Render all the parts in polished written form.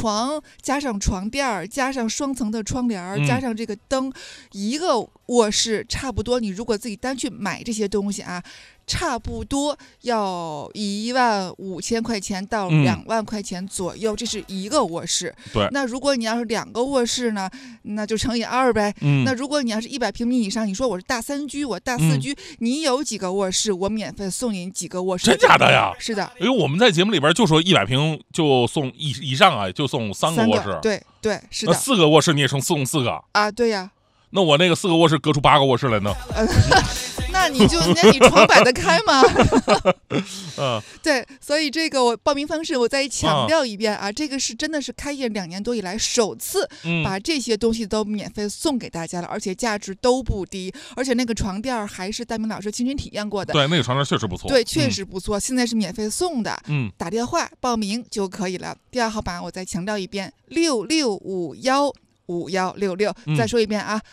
床加上床垫加上双层的窗帘加上这个灯，一个卧室差不多，你如果自己单去买这些东西啊，差不多要15000块钱到2万块钱左右，这是一个卧室。 对， 那如果你要是2个卧室呢，那就乘以2呗。那如果你要是100平米以上，你说我是大3居，我大4居，你有几个卧室，我免费送你几个卧室。 真假的呀？ 是的， 因为我们在节目里边就说100平就送以上啊，就送3个卧室。 对对，是的。 那4个卧室你也送4个啊？对呀。 那我那个4个卧室隔出8个卧室来呢？ 那你床摆得开吗？对，所以这个我报名方式我再强调一遍啊，这个是真的是开业2年多以来首次把这些东西都免费送给大家了，而且价值都不低，而且那个床垫还是大明老师亲身体验过的。 对，那个床垫确实不错。 对，确实不错，现在是免费送的。打电话报名就可以了。第2号码我再强调一遍，66515166，再说一遍啊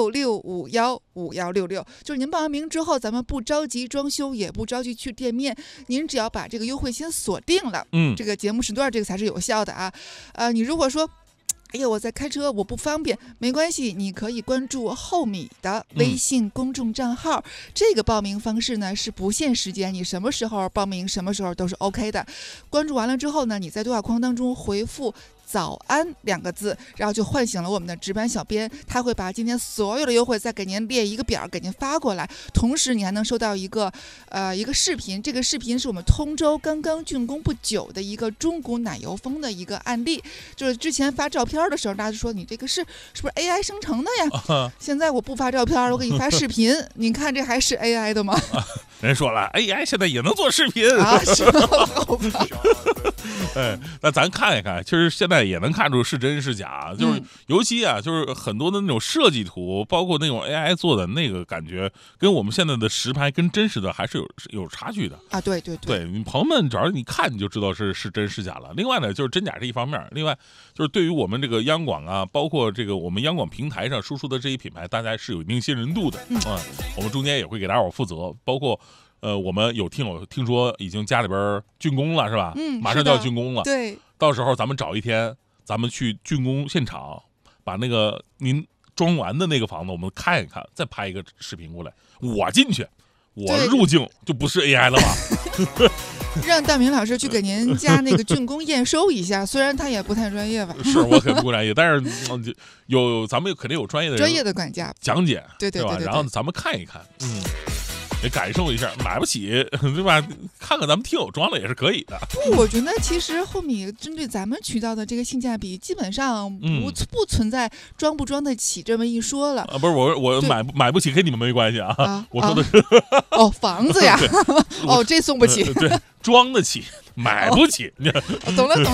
，66515166，就是您报完名之后，咱们不着急装修，也不着急去店面，您只要把这个优惠先锁定了，这个节目时段这个才是有效的啊。你如果说哎呀，我在开车，我不方便，没关系，你可以关注厚米的微信公众账号。这个报名方式呢是不限时间，你什么时候报名，什么时候都是 OK 的。关注完了之后呢，你在对话框当中回复早安2个字，然后就唤醒了我们的值班小编，他会把今天所有的优惠再给您列一个表给您发过来，同时你还能收到一个视频，这个视频是我们通州刚刚竣工不久的一个中古奶油风的一个案例，就是之前发照片的时候大家就说你这个是不是 AI 生成的呀？现在我不发照片，我给你发视频，您看这还是 AI 的吗？ 人说了 AI 现在也能做视频啊，是好吧？ 那咱看一看，其实现在也能看出是真是假，就是尤其啊，就是很多的那种设计图，包括那种 AI 做的那个感觉，跟我们现在的实拍跟真实的还是有差距的啊。对， 你朋友们只要你看你就知道是真是假了。另外呢，就是真假这一方面，另外就是对于我们这个央广啊，包括这个我们央广平台上输出的这些品牌，大家是有一定信任度的我们中间也会给大伙负责，包括。我们有听友听说已经家里边竣工了，是吧？马上就要竣工了。 对， 到时候咱们找一天，咱们去竣工现场，把那个您装完的那个房子我们看一看，再拍一个视频过来，我进去，我入境就不是 AI 了吧？ 让大明老师去给您家那个竣工验收一下，虽然他也不太专业吧。 是我肯定不专业，但是咱们肯定有专业的人， 专业的管家讲解， 对吧？然后咱们看一看，也感受一下，买不起对吧？看看咱们听友装的也是可以的。 我觉得其实后面针对咱们渠道的这个性价比，基本上不存在装不装得起这么一说了。 不是我买不起跟你们没关系啊，我说的是房子呀，这送不起， 对，装得起，买不起。 懂了。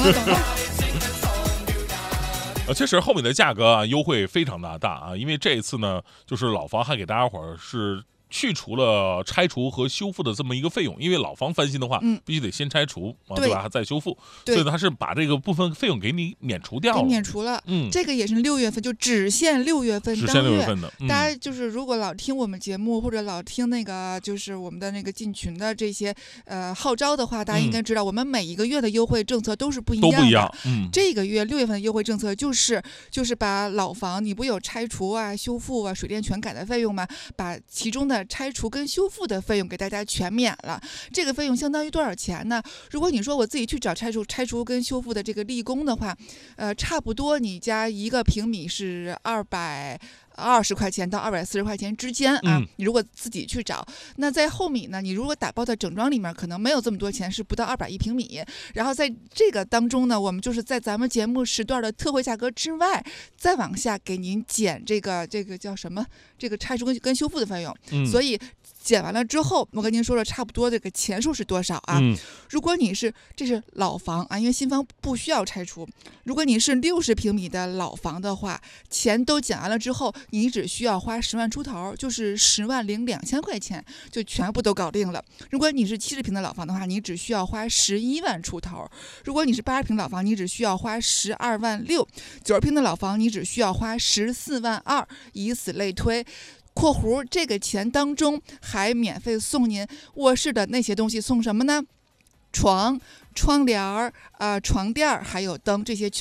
确实后面的价格啊优惠非常的大啊，因为这一次呢，就是老房还给大家伙儿是。去除了拆除和修复的这么一个费用，因为老房翻新的话，必须得先拆除对吧？再修复，所以他是把这个部分费用给你免除掉了。 免除了，这个也是6月份，就只限6月份当月。 只限6月份的。 大家就是如果老听我们节目或者老听那个就是我们的那个进群的这些号召的话，大家应该知道，我们每一个月的优惠政策都是不一样的。 都不一样。 这个月6月份的优惠政策就是把老房你不有拆除啊、修复啊、水电全改的费用吗？把其中的拆除跟修复的费用给大家全免了。这个费用相当于多少钱呢？如果你说我自己去找拆除跟修复的这个力工的话，差不多你家1个平米是220块钱到240块钱之间啊，你如果自己去找，那在后米呢，你如果打包在整装里面，可能没有这么多钱，是不到210平米。然后在这个当中呢，我们就是在咱们节目时段的特惠价格之外，再往下给您减这个叫什么？这个拆除跟修复的费用。所以减完了之后，我跟您说了，差不多这个钱数是多少啊？如果这是老房啊，因为新房不需要拆除。如果你是60平米的老房的话，钱都减完了之后，你只需要花10万出头，就是10.2万块钱，就全部都搞定了。如果你是70平的老房的话，你只需要花11万出头。如果你是80平老房，你只需要花12.6万。90平的老房，你只需要花14.2万，以此类推。括弧这个钱当中还免费送您卧室的那些东西，送什么呢？床、窗帘床垫还有灯，这些